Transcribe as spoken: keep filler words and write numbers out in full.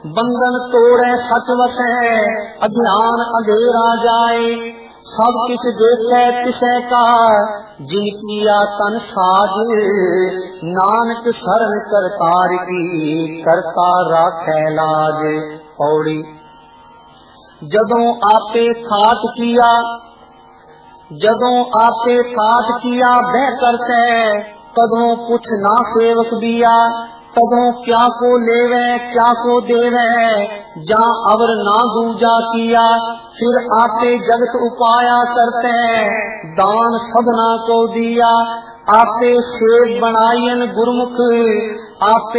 बंधन तोड़े सच वसै, अज्ञान अंधेरा जाए। सब किछ देखे तिसै का, जिन किया तन साज। नानक शरण करतार की, करता राखै लाज। पौड़ी। जदों आपे ठाट किया, जदों आपे ठाट किया बह करते, तदों पुछ ना सेवक बिया। तदों क्या को लेवे क्या को देवे, जा अवर ना दूजा किया। फिर आपे जगत उपाया करते, दान सबना को दिया। आपे सेव बनायन गुरमुख, आपे